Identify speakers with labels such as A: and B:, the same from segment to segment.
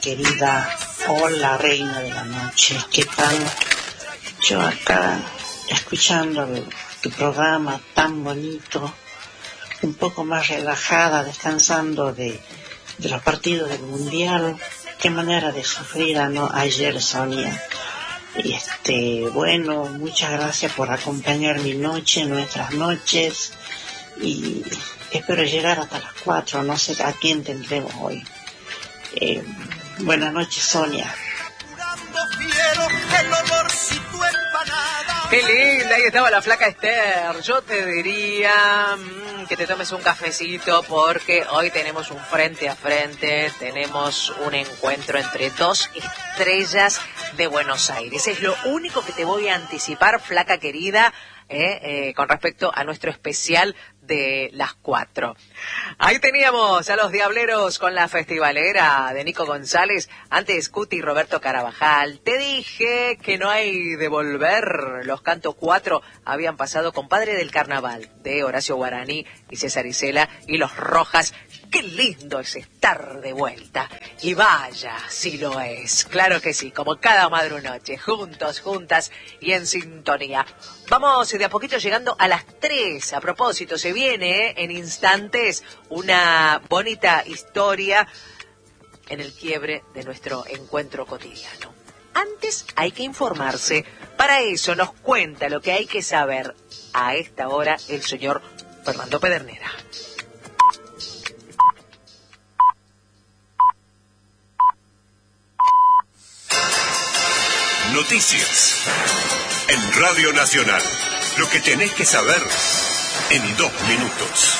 A: Querida, hola reina de la noche, ¿qué tal? Yo acá escuchando tu programa tan bonito, un poco más relajada, descansando de los partidos del Mundial. Qué manera de sufrir ayer, Sonia. Bueno, muchas gracias por acompañar mi noche, nuestras noches, y espero llegar hasta las 4, no sé a quién tendremos hoy. Buenas noches, Sonia.
B: Qué linda, ahí estaba la flaca Esther. Yo te diría que te tomes un cafecito porque hoy tenemos un frente a frente, tenemos un encuentro entre dos estrellas de Buenos Aires. Es lo único que te voy a anticipar, flaca querida, con respecto a nuestro especial de las 4. Ahí teníamos a los Diableros con la festivalera de Nico González, antes Cuti y Roberto Carabajal. Te dije que no hay de volver. Los Canto 4 habían pasado con Padre del Carnaval de Horacio Guaraní y César Isela, y los Rojas. Qué lindo es estar de vuelta. Y vaya, si lo es. Claro que sí, como cada madrunoche, juntos, juntas y en sintonía. Vamos de a poquito llegando a las 3. A propósito, se viene en instantes una bonita historia en el quiebre de nuestro encuentro cotidiano. Antes hay que informarse. Para eso nos cuenta lo que hay que saber a esta hora el señor Fernando Pedernera.
C: Noticias en Radio Nacional. Lo que tenés que saber en 2 minutos.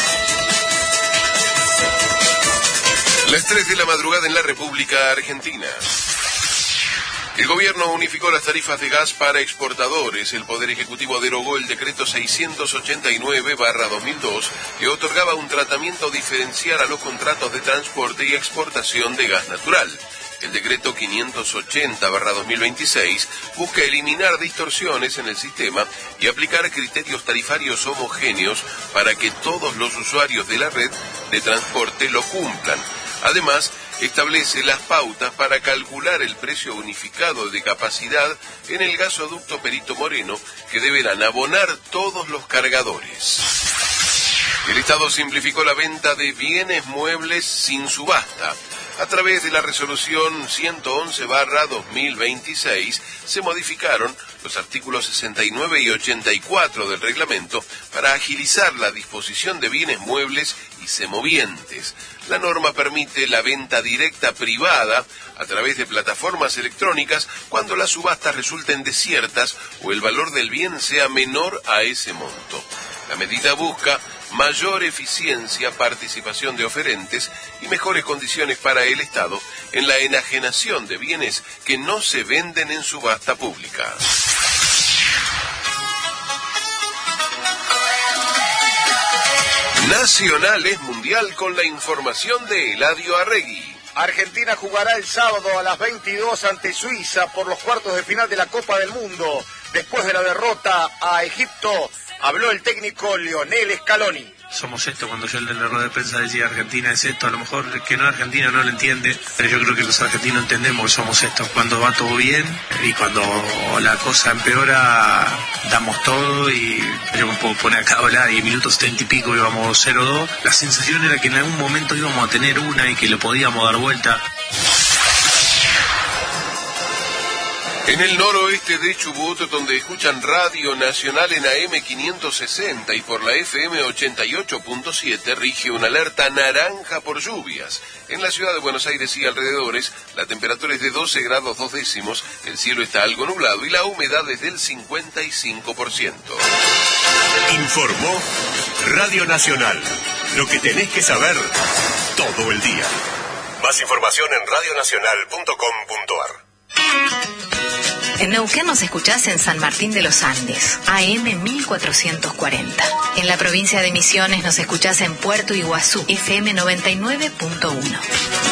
C: Las 3 de la madrugada en la República Argentina. El gobierno unificó las tarifas de gas para exportadores. El Poder Ejecutivo derogó el decreto 689/2002 que otorgaba un tratamiento diferencial a los contratos de transporte y exportación de gas natural. El decreto 580/2026 busca eliminar distorsiones en el sistema y aplicar criterios tarifarios homogéneos para que todos los usuarios de la red de transporte lo cumplan. Además, establece las pautas para calcular el precio unificado de capacidad en el gasoducto Perito Moreno que deberán abonar todos los cargadores. El Estado simplificó la venta de bienes muebles sin subasta. A través de la resolución 111/2026 se modificaron los artículos 69 y 84 del reglamento para agilizar la disposición de bienes muebles y semovientes. La norma permite la venta directa privada a través de plataformas electrónicas cuando las subastas resulten desiertas o el valor del bien sea menor a ese monto. La medida busca mayor eficiencia, participación de oferentes y mejores condiciones para el Estado en la enajenación de bienes que no se venden en subasta pública. Nacional es mundial con la información de Eladio Arregui.
D: Argentina jugará el sábado a las 22 ante Suiza por los cuartos de final de la Copa del Mundo. Después de la derrota a Egipto, habló el técnico Lionel Scaloni.
E: Somos esto, cuando yo en la rueda de prensa decía Argentina es esto, a lo mejor el que no es argentino no lo entiende, pero yo creo que los argentinos entendemos que somos esto, cuando va todo bien y cuando la cosa empeora damos todo, y yo me puedo poner acá a hablar y minutos 30 y pico íbamos 0-2, la sensación era que en algún momento íbamos a tener una y que lo podíamos dar vuelta.
C: En el noroeste de Chubut, donde escuchan Radio Nacional en AM 560 y por la FM 88.7, rige una alerta naranja por lluvias. En la ciudad de Buenos Aires y alrededores, la temperatura es de 12 grados 2 décimos, el cielo está algo nublado y la humedad es del 55%. Informó Radio Nacional. Lo que tenés que saber todo el día. Más información en radionacional.com.ar.
F: En Neuquén nos escuchás en San Martín de los Andes, AM 1440. En la provincia de Misiones nos escuchás en Puerto Iguazú, FM 99.1.